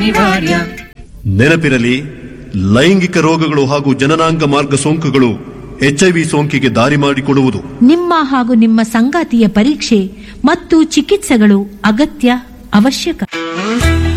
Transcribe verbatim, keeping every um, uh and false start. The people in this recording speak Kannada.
ಅನಿವಾರ್ಯ. ನೆನಪಿರಲಿ, ಲೈಂಗಿಕ ರೋಗಗಳು ಹಾಗೂ ಜನನಾಂಗ ಮಾರ್ಗ ಸೋಂಕುಗಳು ಎಚ್ಐವಿ ಸೋಂಕಿಗೆ ದಾರಿ ಮಾಡಿಕೊಡುವುದು. ನಿಮ್ಮ ಹಾಗೂ ನಿಮ್ಮ ಸಂಗಾತಿಯ ಪರೀಕ್ಷೆ ಮತ್ತು ಚಿಕಿತ್ಸೆಗಳು ಅಗತ್ಯ, ಅವಶ್ಯಕ.